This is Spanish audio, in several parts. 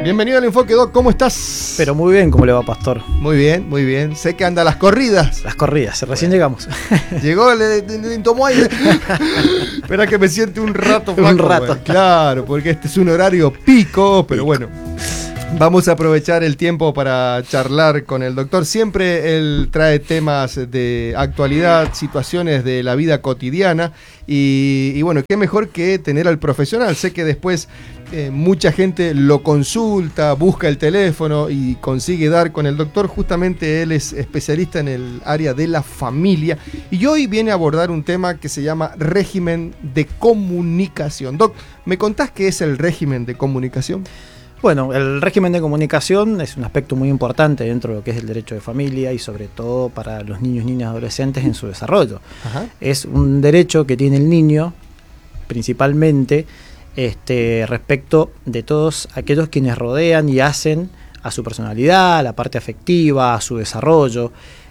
Bienvenido al Enfoque, Doc, ¿cómo estás? Pero muy bien, ¿cómo le va, Pastor? Muy bien, muy bien. Sé que anda a las corridas. Las corridas, recién llegamos. Llegó, le tomó aire. Espera que me siente un rato. Un rato. Bueno, claro, porque este es un horario pico, pero bueno. Vamos a aprovechar el tiempo para charlar con el doctor. Siempre él trae temas de actualidad, situaciones de la vida cotidiana y bueno, qué mejor que tener al profesional. Sé que después mucha gente lo consulta, busca el teléfono y consigue dar con el doctor. Justamente él es especialista en el área de la familia y hoy viene a abordar un tema que se llama régimen de comunicación. Doc, ¿me contás qué es el régimen de comunicación? Bueno, el régimen de comunicación es un aspecto muy importante dentro de lo que es el derecho de familia y sobre todo para los niños, niñas, adolescentes en su desarrollo. Ajá. Es un derecho que tiene el niño principalmente respecto de todos aquellos quienes rodean y hacen a su personalidad, a la parte afectiva, a su desarrollo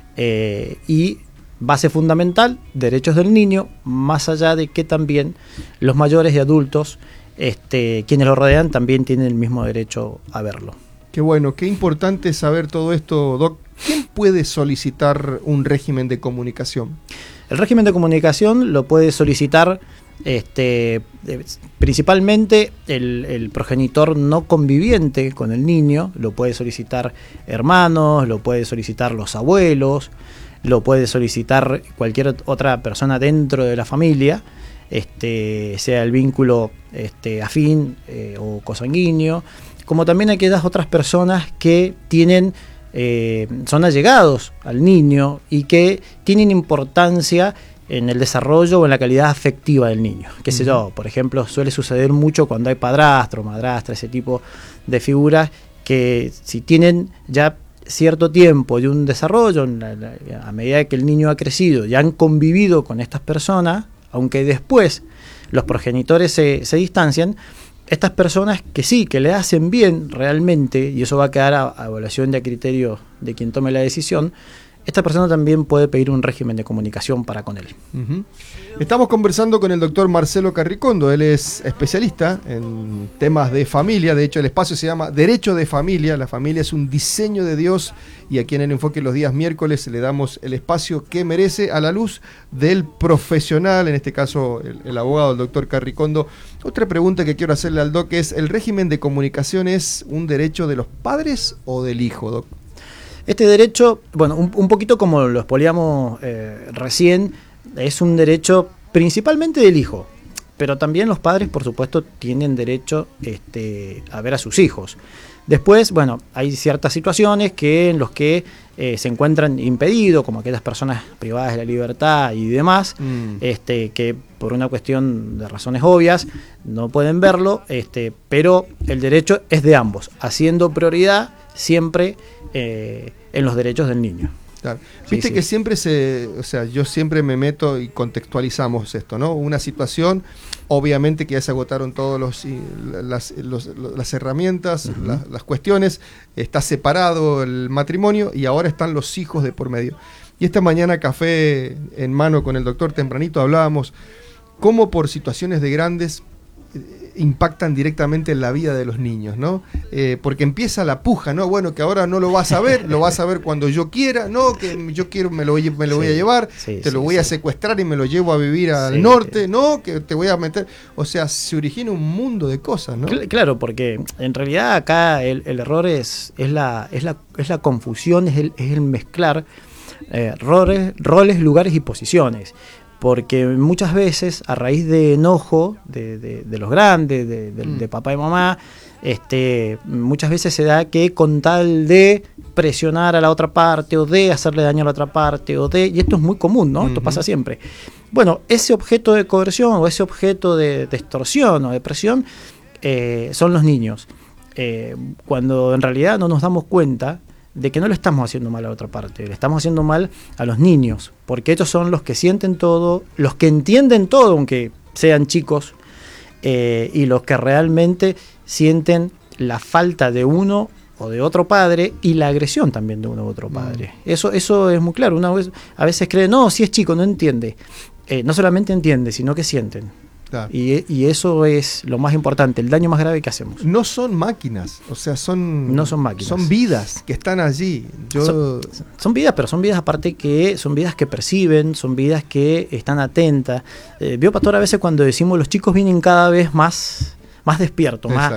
y base fundamental, derechos del niño, más allá de que también los mayores y adultos quienes lo rodean también tienen el mismo derecho a verlo. Qué bueno, qué importante saber todo esto, Doc. ¿Quién puede solicitar un régimen de comunicación? El régimen de comunicación lo puede solicitar principalmente el progenitor no conviviente con el niño, lo puede solicitar hermanos, lo puede solicitar los abuelos, lo puede solicitar cualquier otra persona dentro de la familia, sea el vínculo afín o cosanguíneo, como también aquellas otras personas que son allegados al niño y que tienen importancia en el desarrollo o en la calidad afectiva del niño. Qué sé yo, por ejemplo, suele suceder mucho cuando hay padrastro, madrastra, ese tipo de figuras que si tienen ya cierto tiempo de un desarrollo, a medida que el niño ha crecido, ya han convivido con estas personas, aunque después los progenitores se distancian, estas personas que le hacen bien realmente, y eso va a quedar a evaluación de criterio de quien tome la decisión, esta persona también puede pedir un régimen de comunicación para con él. Uh-huh. Estamos conversando con el doctor Marcelo Carricondo. Él es especialista en temas de familia. De hecho, el espacio se llama Derecho de Familia. La familia es un diseño de Dios y aquí en El Enfoque los días miércoles le damos el espacio que merece a la luz del profesional, en este caso el abogado, el doctor Carricondo. Otra pregunta que quiero hacerle al doc es, ¿el régimen de comunicación es un derecho de los padres o del hijo, doc? Este derecho, bueno, un poquito como lo expoliamos recién, es un derecho principalmente del hijo, pero también los padres, por supuesto, tienen derecho a ver a sus hijos. Después, bueno, hay ciertas situaciones en los que se encuentran impedidos, como aquellas personas privadas de la libertad y demás, que por una cuestión de razones obvias no pueden verlo, pero el derecho es de ambos, haciendo prioridad siempre en los derechos del niño. Claro. Viste que siempre yo siempre me meto y contextualizamos esto, ¿no? Una situación, obviamente que ya se agotaron todas las herramientas, uh-huh. las cuestiones, está separado el matrimonio y ahora están los hijos de por medio. Y esta mañana, café en mano con el doctor tempranito, hablábamos cómo por situaciones de grandes impactan directamente en la vida de los niños, ¿no? Porque empieza la puja, ¿no? Bueno, que ahora no lo vas a ver, lo vas a ver cuando yo quiera, ¿no? Que yo quiero, me lo voy a llevar, te lo voy a secuestrar y me lo llevo a vivir al norte, ¿no? Que te voy a meter... O sea, se origina un mundo de cosas, ¿no? Claro, porque en realidad acá el error es la confusión, es el mezclar roles, lugares y posiciones. Porque muchas veces, a raíz de enojo de los grandes, de papá y mamá, muchas veces se da que con tal de presionar a la otra parte o de hacerle daño a la otra parte y esto es muy común, ¿no? Uh-huh. Esto pasa siempre. Bueno, ese objeto de coerción o ese objeto de extorsión o de presión son los niños. Cuando en realidad no nos damos cuenta de que no le estamos haciendo mal a la otra parte, le estamos haciendo mal a los niños, porque ellos son los que sienten todo, los que entienden todo, aunque sean chicos, y los que realmente sienten la falta de uno o de otro padre y la agresión también de uno u otro padre. Eso es muy claro. A veces cree, no, si es chico, no entiende. No solamente entiende, sino que sienten. Claro. Y eso es lo más importante, el daño más grave que hacemos. No son máquinas, o sea, No son máquinas. Son vidas que están allí. Son vidas, pero son vidas aparte que son vidas que perciben, son vidas que están atentas. Vio, Pastor, a veces cuando decimos los chicos vienen cada vez más despiertos, más,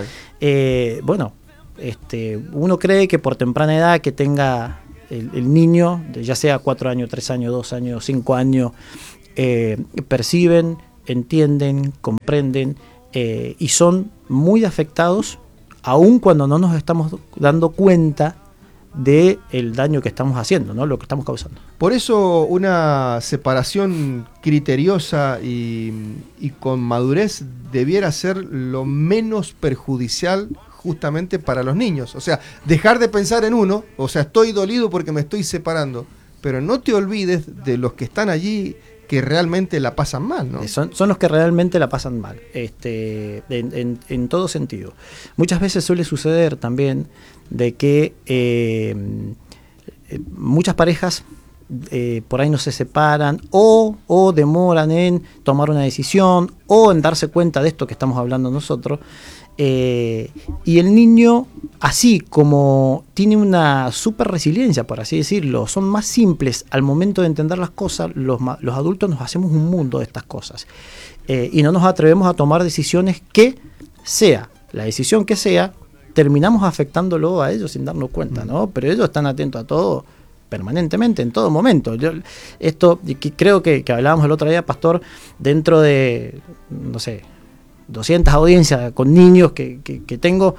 uno cree que por temprana edad que tenga el niño, ya sea 4 años, 3 años, 2 años, 5 años, perciben, entienden, comprenden y son muy afectados aun cuando no nos estamos dando cuenta del daño que estamos haciendo, ¿no? Lo que estamos causando. Por eso una separación criteriosa y con madurez debiera ser lo menos perjudicial justamente para los niños. O sea, dejar de pensar en uno, o sea, estoy dolido porque me estoy separando, pero no te olvides de los que están allí que realmente la pasan mal, ¿no? Son los que realmente la pasan mal, en todo sentido. Muchas veces suele suceder también de que muchas parejas por ahí no se separan o demoran en tomar una decisión o en darse cuenta de esto que estamos hablando nosotros. Y el niño, así como tiene una super resiliencia, por así decirlo, son más simples al momento de entender las cosas, los adultos nos hacemos un mundo de estas cosas y no nos atrevemos a tomar decisiones que sea, la decisión que sea, terminamos afectándolo a ellos sin darnos cuenta, ¿no? Pero ellos están atentos a todo permanentemente, en todo momento. Esto creo que hablábamos el otro día, Pastor, dentro de, no sé, 200 audiencias con niños que tengo,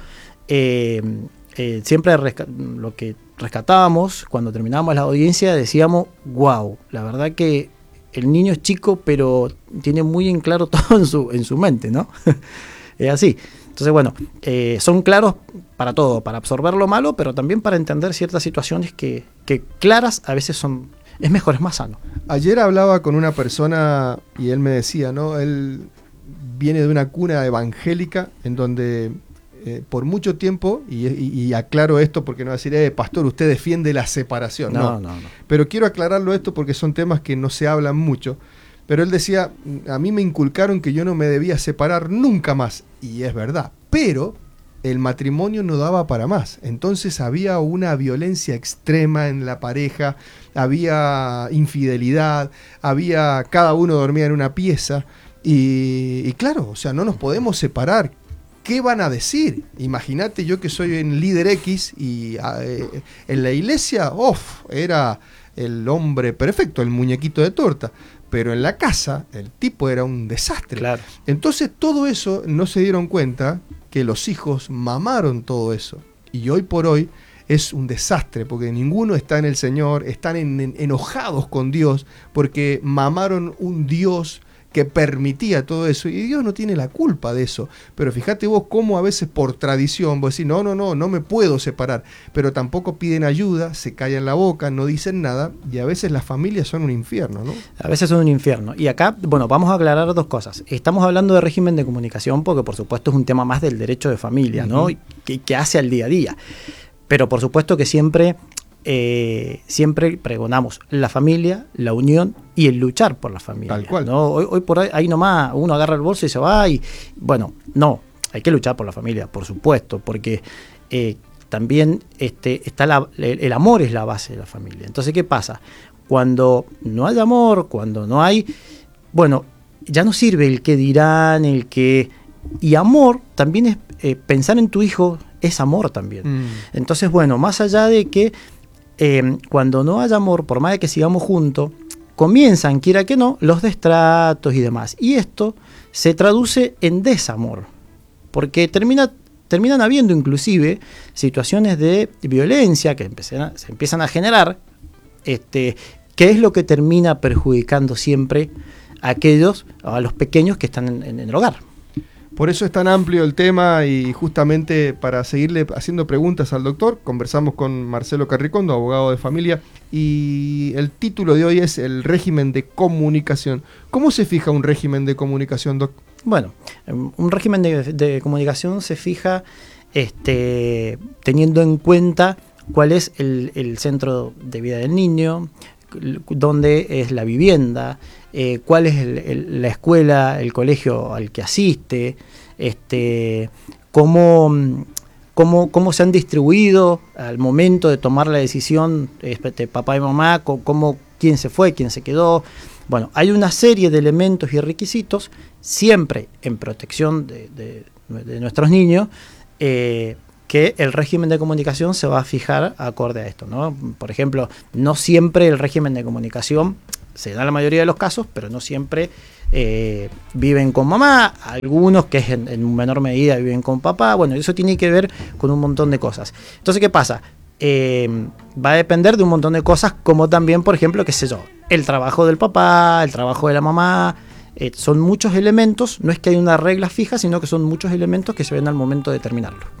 siempre lo que rescatábamos cuando terminábamos la audiencia decíamos, wow, la verdad que el niño es chico pero tiene muy en claro todo en su mente, ¿no? Es así. Entonces, bueno, son claros para todo, para absorber lo malo, pero también para entender ciertas situaciones que claras a veces es mejor, es más sano. Ayer hablaba con una persona y él me decía, ¿no? Él viene de una cuna evangélica en donde por mucho tiempo, y aclaro esto porque no va a decir, pastor, usted defiende la separación. No. Pero quiero aclararlo esto porque son temas que no se hablan mucho. Pero él decía, a mí me inculcaron que yo no me debía separar nunca más. Y es verdad. Pero el matrimonio no daba para más. Entonces había una violencia extrema en la pareja, había infidelidad, cada uno dormía en una pieza. Y claro, o sea, no nos podemos separar. ¿Qué van a decir? Imagínate yo que soy en líder X y en la iglesia, era el hombre perfecto, el muñequito de torta. Pero en la casa el tipo era un desastre. Claro. Entonces todo eso no se dieron cuenta que los hijos mamaron todo eso. Y hoy por hoy es un desastre porque ninguno está en el Señor, están enojados con Dios porque mamaron un Dios que permitía todo eso, y Dios no tiene la culpa de eso. Pero fíjate vos cómo a veces por tradición vos decís, no me puedo separar, pero tampoco piden ayuda, se callan la boca, no dicen nada, y a veces las familias son un infierno, ¿no? A veces son un infierno. Y acá, bueno, vamos a aclarar dos cosas. Estamos hablando de régimen de comunicación porque por supuesto es un tema más del derecho de familia, ¿no? Que hace al día a día. Pero por supuesto que siempre pregonamos la familia, la unión y el luchar por la familia. Tal cual. ¿No? Hoy por ahí nomás uno agarra el bolso y se va y bueno, no, hay que luchar por la familia, por supuesto, porque también está el amor es la base de la familia. Entonces, ¿qué pasa? Cuando no hay amor, cuando no hay, bueno, ya no sirve el que dirán, y amor también es pensar en tu hijo, es amor también. Entonces, bueno, más allá de que cuando no haya amor, por más de que sigamos juntos, comienzan, quiera que no, los destratos y demás. Y esto se traduce en desamor, porque terminan habiendo inclusive situaciones de violencia que se empiezan a generar, que es lo que termina perjudicando siempre a los pequeños que están en el hogar. Por eso es tan amplio el tema y justamente para seguirle haciendo preguntas al doctor, conversamos con Marcelo Carricondo, abogado de familia, y el título de hoy es el régimen de comunicación. ¿Cómo se fija un régimen de comunicación, doc? Bueno, un régimen de comunicación se fija teniendo en cuenta cuál es el centro de vida del niño, dónde es la vivienda, cuál es la escuela, el colegio al que asiste, cómo se han distribuido al momento de tomar la decisión papá y mamá, quién se fue, quién se quedó. Bueno, hay una serie de elementos y requisitos, siempre en protección de nuestros niños, que el régimen de comunicación se va a fijar acorde a esto, ¿no? Por ejemplo, no siempre el régimen de comunicación se da en la mayoría de los casos, pero no siempre viven con mamá, algunos que en menor medida viven con papá. Bueno, eso tiene que ver con un montón de cosas. Entonces, ¿qué pasa? Va a depender de un montón de cosas, como también, por ejemplo, qué sé yo, el trabajo del papá, el trabajo de la mamá. Son muchos elementos, no es que hay una regla fija, sino que son muchos elementos que se ven al momento de terminarlo.